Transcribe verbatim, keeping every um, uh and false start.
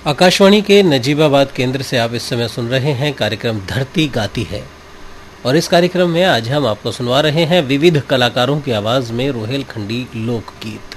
आकाशवाणी के नजीबाबाद केंद्र से आप इस समय सुन रहे हैं कार्यक्रम धरती गाती है। और इस कार्यक्रम में आज हम आपको सुनवा रहे हैं विविध कलाकारों की आवाज में रोहेलखंडी लोकगीत।